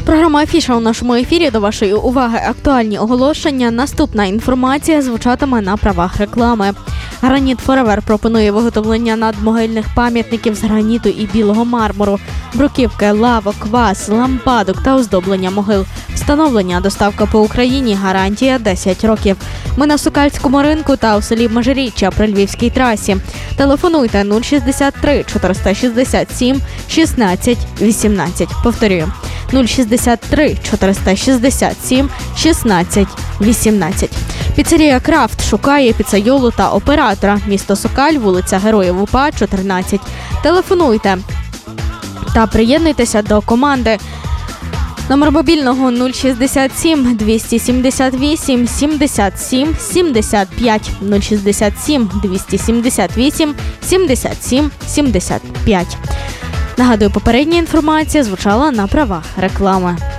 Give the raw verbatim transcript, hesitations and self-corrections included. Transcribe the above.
Програма «Афіша» у нашому ефірі. До вашої уваги актуальні оголошення. Наступна інформація звучатиме на правах реклами. Граніт Форевер пропонує виготовлення надмогильних пам'ятників з граніту і білого мармуру, бруківки, лавок, ваз, лампадок та оздоблення могил. Встановлення, доставка по Україні, гарантія десять років. Ми на Сокальському ринку та у селі Межиріччя при Львівській трасі. Телефонуйте нуль шістдесят три чотириста шістдесят сім шістнадцять вісімнадцять. Повторюю, нуль шістдесят три чотириста шістдесят сім шістнадцять вісімнадцять. Піцерія «Крафт» шукає піцайолу та оператора. Місто Сокаль, вулиця Героїв УПА, чотирнадцять. Телефонуйте та приєднуйтеся до команди. Номер мобільного нуль шістдесят сім двісті сімдесят вісім сімдесят сім сімдесят п'ять, нуль шістдесят сім двісті сімдесят вісім сімдесят сім сімдесят п'ять. Нагадую, попередня інформація звучала на правах реклами.